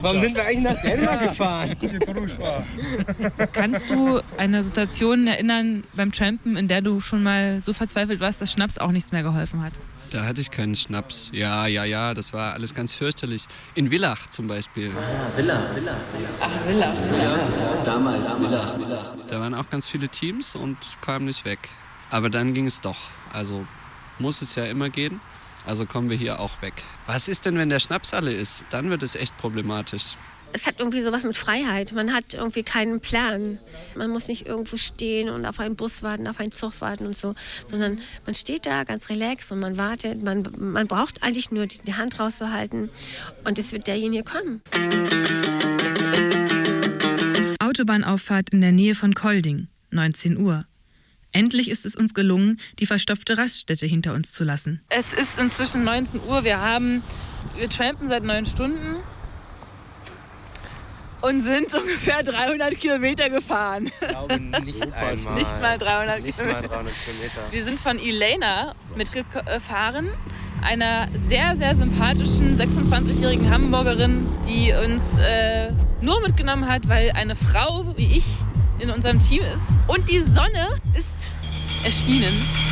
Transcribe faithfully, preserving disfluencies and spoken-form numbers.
Warum sind wir eigentlich nach Dänemark gefahren? Kannst du eine Situation erinnern beim Trampen, in der du schon mal so verzweifelt warst, dass Schnaps auch nichts mehr geholfen hat? Da hatte ich keinen Schnaps. Ja, ja, ja, das war alles ganz fürchterlich. In Villach zum Beispiel. Ah, Villach, Villach, Villach. Ach, Villach. Ja, damals Villach. Da waren auch ganz viele Teams und kamen nicht weg. Aber dann ging es doch. Also muss es ja immer gehen. Also kommen wir hier auch weg. Was ist denn, wenn der Schnaps alle ist? Dann wird es echt problematisch. Es hat irgendwie sowas mit Freiheit. Man hat irgendwie keinen Plan. Man muss nicht irgendwo stehen und auf einen Bus warten, auf einen Zug warten und so, sondern man steht da ganz relaxed und man wartet. Man, man braucht eigentlich nur die Hand rauszuhalten und es wird derjenige kommen. Autobahnauffahrt in der Nähe von Kolding, neunzehn Uhr. Endlich ist es uns gelungen, die verstopfte Raststätte hinter uns zu lassen. Es ist inzwischen neunzehn Uhr. Wir haben, wir trampen seit neun Stunden und sind ungefähr dreihundert Kilometer gefahren. Ich glaube nicht einmal. Nicht mal dreihundert Nicht Kilometer. mal dreihundert Kilometer. Wir sind von Elena mitgefahren, einer sehr, sehr sympathischen sechsundzwanzigjährigen Hamburgerin, die uns äh, nur mitgenommen hat, weil eine Frau wie ich in unserem Team ist. Und die Sonne ist erschienen.